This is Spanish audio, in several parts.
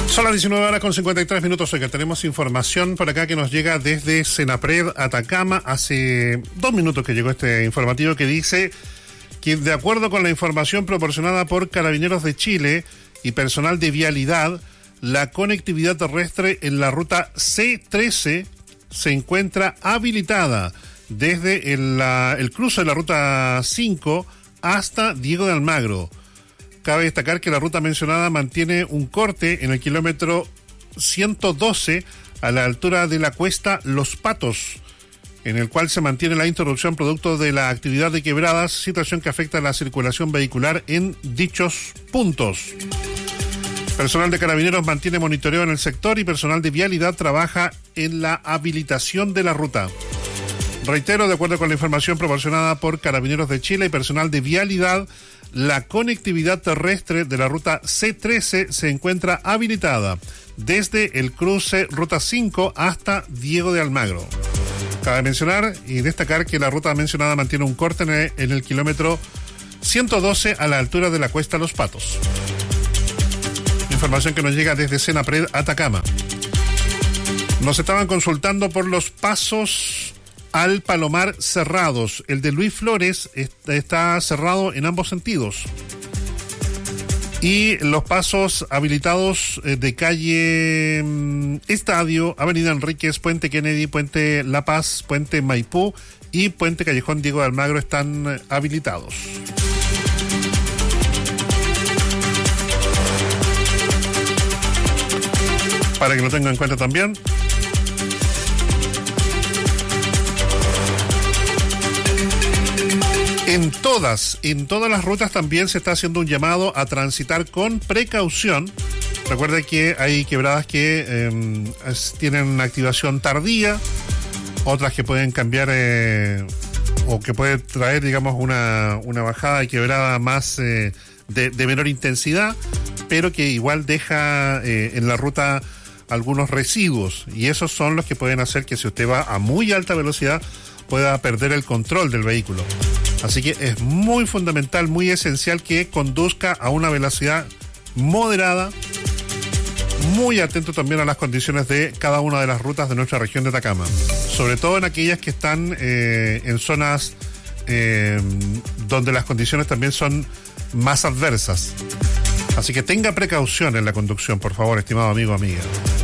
Son las 19:53. Oiga, tenemos información por acá que nos llega desde Senapred, Atacama. Hace 2 minutos que llegó este informativo que dice que, de acuerdo con la información proporcionada por Carabineros de Chile y personal de vialidad, la conectividad terrestre en la ruta C13 se encuentra habilitada desde el cruce de la ruta 5 hasta Diego de Almagro. Cabe destacar que la ruta mencionada mantiene un corte en el kilómetro 112 a la altura de la cuesta Los Patos, en el cual se mantiene la interrupción producto de la actividad de quebradas, situación que afecta la circulación vehicular en dichos puntos. Personal de Carabineros mantiene monitoreo en el sector y personal de vialidad trabaja en la habilitación de la ruta. Reitero, de acuerdo con la información proporcionada por Carabineros de Chile y personal de vialidad, la conectividad terrestre de la ruta C13 se encuentra habilitada desde el cruce ruta 5 hasta Diego de Almagro. Cabe mencionar y destacar que la ruta mencionada mantiene un corte en el kilómetro 112 a la altura de la cuesta Los Patos. Información que nos llega desde Senapred, Atacama. Nos estaban consultando por los pasos al Palomar cerrados. El de Luis Flores está cerrado en ambos sentidos. Y los pasos habilitados de calle Estadio, Avenida Enríquez, Puente Kennedy, Puente La Paz, Puente Maipú y Puente Callejón Diego de Almagro están habilitados. Para que lo tengan en cuenta también. En todas las rutas también se está haciendo un llamado a transitar con precaución. Recuerde que hay quebradas que tienen activación tardía, otras que pueden cambiar o que puede traer, digamos, una bajada de quebrada más de menor intensidad, pero que igual deja en la ruta algunos residuos, y esos son los que pueden hacer que, si usted va a muy alta velocidad, pueda perder el control del vehículo. Así que es muy fundamental, muy esencial que conduzca a una velocidad moderada, muy atento también a las condiciones de cada una de las rutas de nuestra región de Atacama, sobre todo en aquellas que están en zonas donde las condiciones también son más adversas. Así que tenga precaución en la conducción, por favor, estimado amigo o amiga.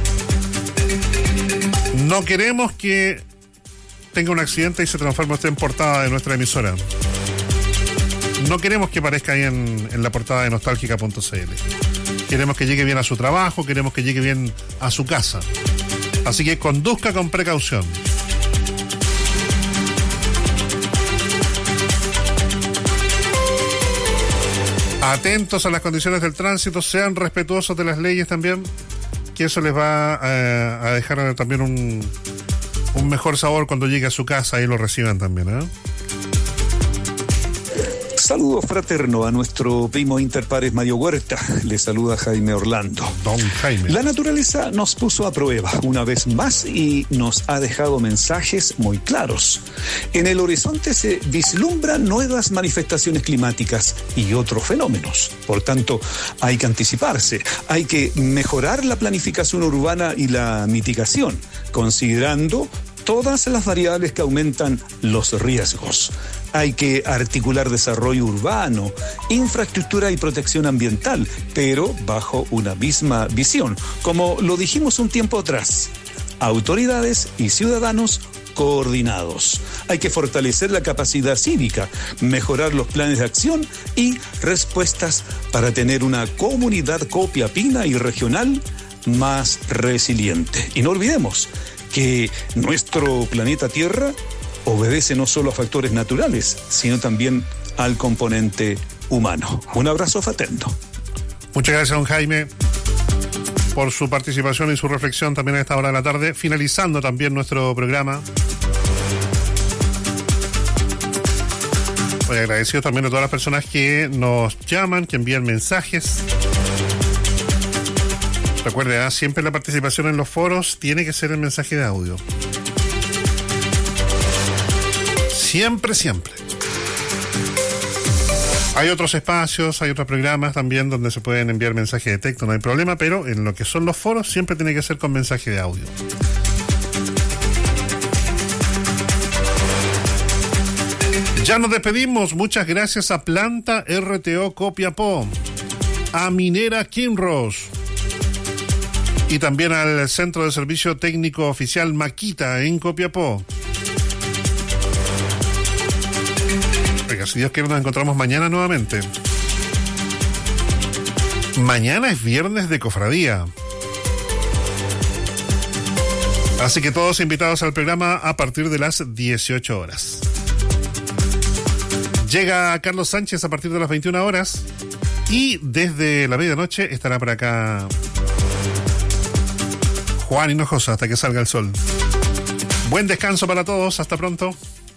No queremos que tenga un accidente y se transforme usted en portada de nuestra emisora. No queremos que aparezca ahí en la portada de nostálgica.cl. Queremos que llegue bien a su trabajo, queremos que llegue bien a su casa. Así que conduzca con precaución. Atentos a las condiciones del tránsito, sean respetuosos de las leyes también, que eso les va a dejar también un mejor sabor cuando llegue a su casa y lo reciban también, ¿eh? Saludo fraterno a nuestro primo interpares Mario Huerta. Le saluda Jaime Orlando. Don Jaime. La naturaleza nos puso a prueba una vez más y nos ha dejado mensajes muy claros. En el horizonte se vislumbran nuevas manifestaciones climáticas y otros fenómenos. Por tanto, hay que anticiparse, hay que mejorar la planificación urbana y la mitigación, considerando todas las variables que aumentan los riesgos. Hay que articular desarrollo urbano, infraestructura y protección ambiental, pero bajo una misma visión. Como lo dijimos un tiempo atrás, autoridades y ciudadanos coordinados. Hay que fortalecer la capacidad cívica, mejorar los planes de acción y respuestas para tener una comunidad copiapina y regional más resiliente. Y no olvidemos que nuestro planeta Tierra obedece no solo a factores naturales, sino también al componente humano. Un abrazo fraterno. Muchas gracias, don Jaime, por su participación y su reflexión también a esta hora de la tarde, finalizando también nuestro programa. Muy agradecido también a todas las personas que nos llaman, que envían mensajes. Recuerde, siempre la participación en los foros tiene que ser el mensaje de audio. Siempre, siempre. Hay otros espacios, hay otros programas también donde se pueden enviar mensajes de texto, no hay problema, pero en lo que son los foros siempre tiene que ser con mensaje de audio. Ya nos despedimos. Muchas gracias a Planta RTO Copiapó, a Minera Kinross y también al Centro de Servicio Técnico Oficial Makita en Copiapó. Oiga, si Dios quiere nos encontramos mañana nuevamente. Mañana es viernes de cofradía. Así que todos invitados al programa a partir de las 18 horas. Llega Carlos Sánchez a partir de las 21 horas y desde la medianoche estará por acá Juan Hinojosa hasta que salga el sol. Buen descanso para todos, hasta pronto.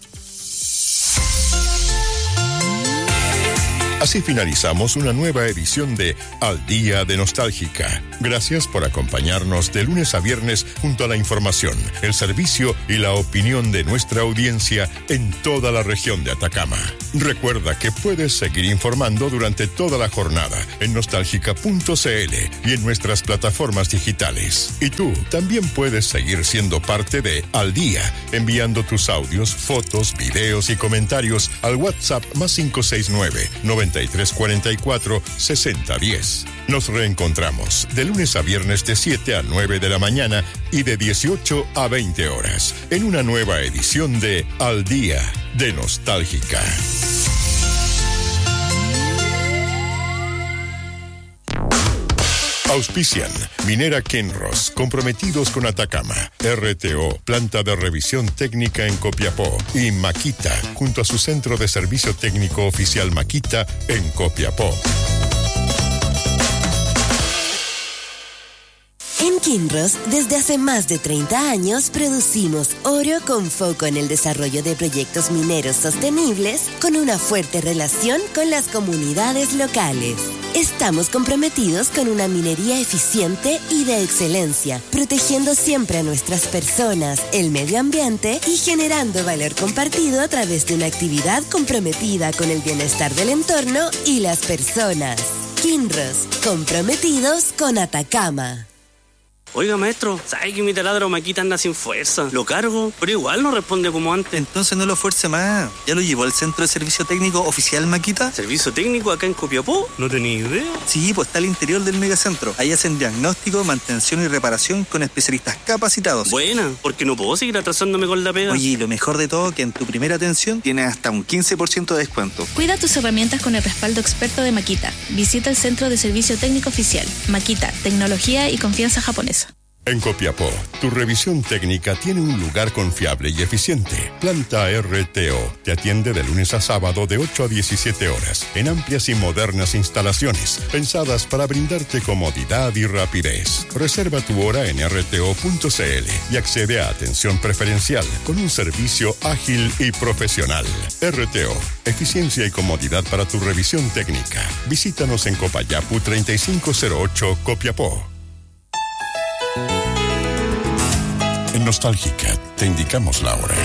Así finalizamos una nueva edición de Al Día de Nostálgica. Gracias por acompañarnos de lunes a viernes junto a la información, el servicio y la opinión de nuestra audiencia en toda la región de Atacama. Recuerda que puedes seguir informando durante toda la jornada en nostálgica.cl y en nuestras plataformas digitales. Y tú también puedes seguir siendo parte de Al Día, enviando tus audios, fotos, videos y comentarios al WhatsApp +569 9344 6010. Nos reencontramos de lunes a viernes de 7 a 9 de la mañana y de 18 a 20 horas en una nueva edición de Al Día de Nostálgica. Auspician Minera Kinross, comprometidos con Atacama, RTO, planta de revisión técnica en Copiapó, y Makita, junto a su centro de servicio técnico oficial Makita en Copiapó. En Kinross, desde hace más de 30 años, producimos oro con foco en el desarrollo de proyectos mineros sostenibles con una fuerte relación con las comunidades locales. Estamos comprometidos con una minería eficiente y de excelencia, protegiendo siempre a nuestras personas, el medio ambiente y generando valor compartido a través de una actividad comprometida con el bienestar del entorno y las personas. Kinross, comprometidos con Atacama. Oiga, maestro, ¿sabe que mi taladro Makita anda sin fuerza? Lo cargo, pero igual no responde como antes. Entonces no lo fuerce más. ¿Ya lo llevó al Centro de Servicio Técnico Oficial Makita? ¿Servicio técnico acá en Copiapó? No tenía idea. Sí, pues está al interior del megacentro. Ahí hacen diagnóstico, mantención y reparación con especialistas capacitados. Buena, porque no puedo seguir atrasándome con la pega. Oye, y lo mejor de todo, que en tu primera atención tienes hasta un 15% de descuento. Cuida tus herramientas con el respaldo experto de Makita. Visita el Centro de Servicio Técnico Oficial. Makita, tecnología y confianza japonesa. En Copiapó, tu revisión técnica tiene un lugar confiable y eficiente. Planta RTO te atiende de lunes a sábado de 8 a 17 horas en amplias y modernas instalaciones pensadas para brindarte comodidad y rapidez. Reserva tu hora en rto.cl y accede a atención preferencial con un servicio ágil y profesional. RTO, eficiencia y comodidad para tu revisión técnica. Visítanos en Copayapu 3508 Copiapó. En Nostálgica te indicamos la hora.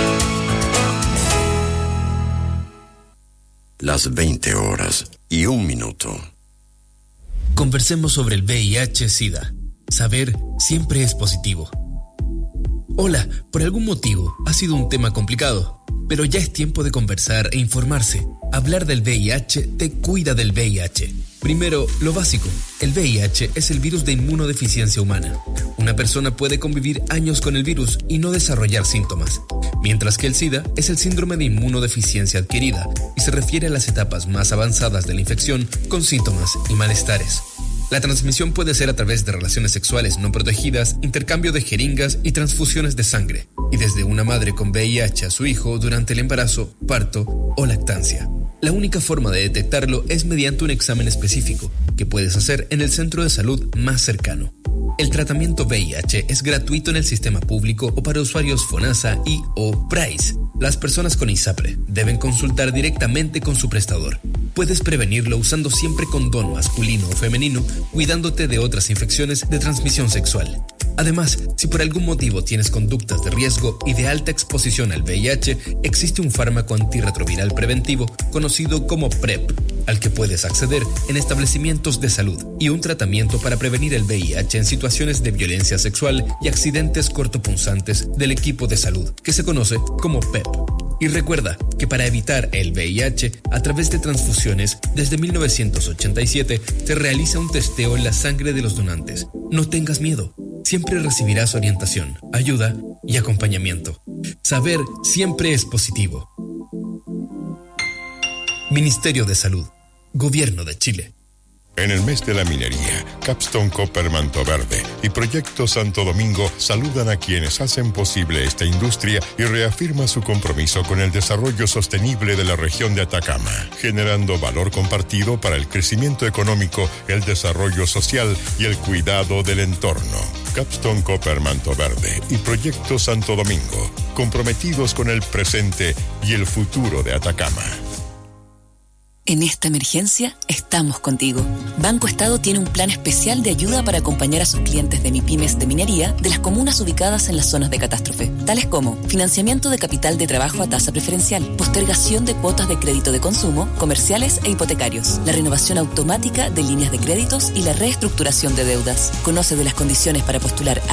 Las 20 horas y 1 minuto. Conversemos sobre el VIH-Sida. Saber siempre es positivo. Hola, por algún motivo ha sido un tema complicado, pero ya es tiempo de conversar e informarse. Hablar del VIH te cuida del VIH. Primero, lo básico. El VIH es el virus de inmunodeficiencia humana. Una persona puede convivir años con el virus y no desarrollar síntomas, mientras que el SIDA es el síndrome de inmunodeficiencia adquirida y se refiere a las etapas más avanzadas de la infección con síntomas y malestares. La transmisión puede ser a través de relaciones sexuales no protegidas, intercambio de jeringas y transfusiones de sangre, y desde una madre con VIH a su hijo durante el embarazo, parto o lactancia. La única forma de detectarlo es mediante un examen específico que puedes hacer en el centro de salud más cercano. El tratamiento VIH es gratuito en el sistema público o para usuarios FONASA y o PRAIS. Las personas con ISAPRE deben consultar directamente con su prestador. Puedes prevenirlo usando siempre condón masculino o femenino, cuidándote de otras infecciones de transmisión sexual. Además, si por algún motivo tienes conductas de riesgo y de alta exposición al VIH, existe un fármaco antirretroviral preventivo conocido como PrEP, al que puedes acceder en establecimientos de salud, y un tratamiento para prevenir el VIH en situaciones de violencia sexual y accidentes cortopunzantes del equipo de salud, que se conoce como PEP. Y recuerda que para evitar el VIH, a través de transfusiones, desde 1987 se realiza un testeo en la sangre de los donantes. No tengas miedo. Siempre recibirás orientación, ayuda y acompañamiento. Saber siempre es positivo. Ministerio de Salud, Gobierno de Chile. En el mes de la minería, Capstone Copper Mantoverde y Proyecto Santo Domingo saludan a quienes hacen posible esta industria y reafirman su compromiso con el desarrollo sostenible de la región de Atacama, generando valor compartido para el crecimiento económico, el desarrollo social y el cuidado del entorno. Capstone Copper Mantoverde y Proyecto Santo Domingo, comprometidos con el presente y el futuro de Atacama. En esta emergencia, estamos contigo. Banco Estado tiene un plan especial de ayuda para acompañar a sus clientes de MIPYMES de minería de las comunas ubicadas en las zonas de catástrofe, tales como financiamiento de capital de trabajo a tasa preferencial, postergación de cuotas de crédito de consumo, comerciales e hipotecarios, la renovación automática de líneas de créditos y la reestructuración de deudas. Conoce de las condiciones para postular a